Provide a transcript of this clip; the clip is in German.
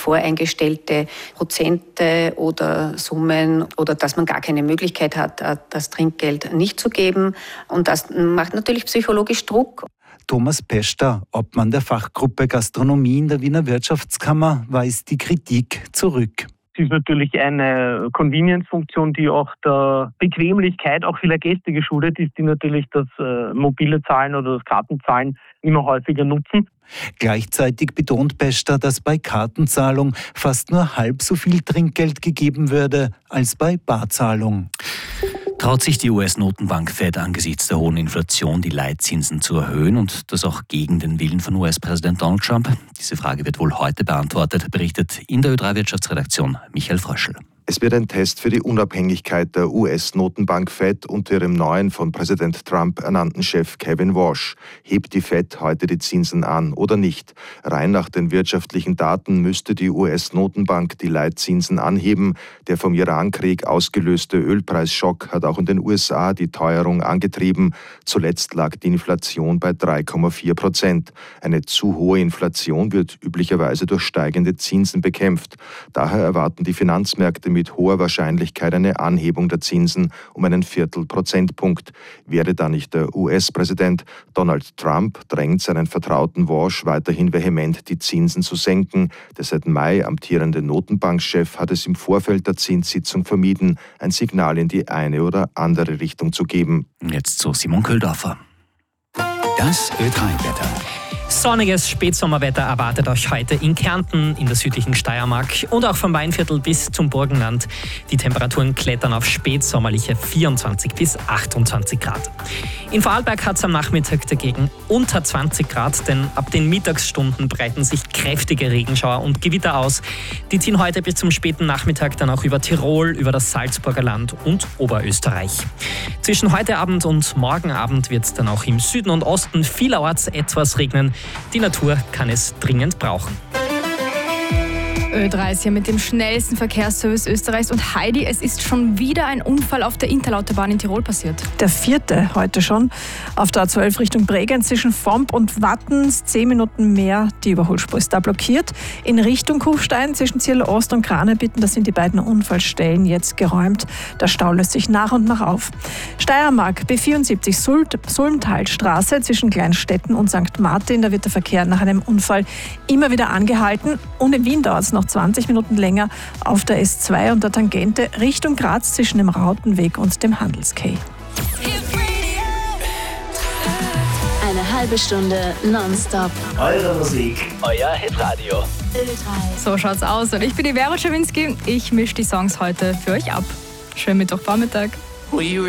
voreingestellte Prozente oder Summen oder dass man gar keine Möglichkeit hat, das Trinkgeld nicht zu geben. Und das macht natürlich psychologisch Druck. Thomas Pester, Obmann der Fachgruppe Gastronomie in der Wiener Wirtschaftskammer, weist die Kritik zurück. Es ist natürlich eine Convenience-Funktion, die auch der Bequemlichkeit auch vieler Gäste geschuldet ist, die natürlich das mobile Zahlen oder das Kartenzahlen immer häufiger nutzen. Gleichzeitig betont Pester, dass bei Kartenzahlung fast nur halb so viel Trinkgeld gegeben würde als bei Barzahlung. Traut sich die US-Notenbank Fed angesichts der hohen Inflation die Leitzinsen zu erhöhen und das auch gegen den Willen von US-Präsident Donald Trump? Diese Frage wird wohl heute beantwortet, berichtet in der Ö3-Wirtschaftsredaktion Michael Fröschl. Es wird ein Test für die Unabhängigkeit der US-Notenbank Fed unter ihrem neuen von Präsident Trump ernannten Chef Kevin Warsh. Hebt die Fed heute die Zinsen an oder nicht? Rein nach den wirtschaftlichen Daten müsste die US-Notenbank die Leitzinsen anheben. Der vom Irankrieg ausgelöste Ölpreisschock hat auch in den USA die Teuerung angetrieben. Zuletzt lag die Inflation bei 3,4%. Eine zu hohe Inflation wird üblicherweise durch steigende Zinsen bekämpft. Daher erwarten die Finanzmärkte mit hoher Wahrscheinlichkeit eine Anhebung der Zinsen um einen Viertelprozentpunkt. Wäre da nicht der US-Präsident Donald Trump, drängt seinen Vertrauten Warsh weiterhin vehement, die Zinsen zu senken. Der seit Mai amtierende Notenbankchef hat es im Vorfeld der Zinssitzung vermieden, ein Signal in die eine oder andere Richtung zu geben. Jetzt zu Simon Köhldorfer. Das Ö3-Wetter. Sonniges Spätsommerwetter erwartet euch heute in Kärnten, in der südlichen Steiermark und auch vom Weinviertel bis zum Burgenland. Die Temperaturen klettern auf spätsommerliche 24 bis 28 Grad. In Vorarlberg hat es am Nachmittag dagegen unter 20 Grad, denn ab den Mittagsstunden breiten sich kräftige Regenschauer und Gewitter aus. Die ziehen heute bis zum späten Nachmittag dann auch über Tirol, über das Salzburger Land und Oberösterreich. Zwischen heute Abend und morgen Abend wird es dann auch im Süden und Osten vielerorts etwas regnen. Die Natur kann es dringend brauchen. Ö3 ist hier mit dem schnellsten Verkehrsservice Österreichs. Und Heidi, es ist schon wieder ein Unfall auf der Interlautobahn in Tirol passiert. Der vierte heute schon. Auf der A12 Richtung Bregenz zwischen Vomp und Wattens 10 Minuten mehr. Die Überholspur ist da blockiert. In Richtung Kufstein zwischen Zierl Ost und Kranebitten, das sind die beiden Unfallstellen jetzt geräumt. Der Stau löst sich nach und nach auf. Steiermark B74 Sulmtalstraße zwischen Kleinstetten und St. Martin. Da wird der Verkehr nach einem Unfall immer wieder angehalten. Und in Wien dauert es noch 20 Minuten länger auf der S2 und der Tangente Richtung Graz zwischen dem Rautenweg und dem Handelskay. Eine halbe Stunde nonstop. Eure Musik, euer Hitradio. So schaut's aus. Und ich bin die Vera Schawinski. Ich mische die Songs heute für euch ab. Schönen Mittwochvormittag.